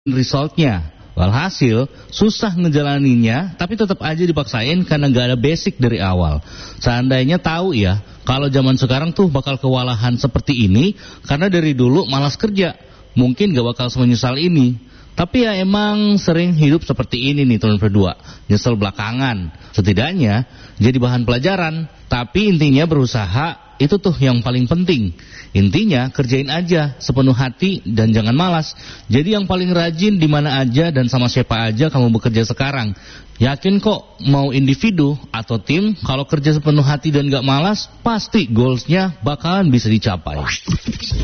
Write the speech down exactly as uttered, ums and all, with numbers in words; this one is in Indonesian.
resultnya. Walhasil, susah ngejalaninnya, tapi tetap aja dipaksain karena gak ada basic dari awal. Seandainya tahu ya, kalau zaman sekarang tuh bakal kewalahan seperti ini, karena dari dulu malas kerja, mungkin gak bakal semenyesal ini. Tapi ya emang sering hidup seperti ini nih tahun berdua, nyesel belakangan. Setidaknya jadi bahan pelajaran, tapi intinya berusaha itu tuh yang paling penting. Intinya kerjain aja sepenuh hati dan jangan malas. Jadi yang paling rajin di mana aja dan sama siapa aja kamu bekerja sekarang. Yakin kok mau individu atau tim, kalau kerja sepenuh hati dan gak malas, pasti goalsnya bakalan bisa dicapai.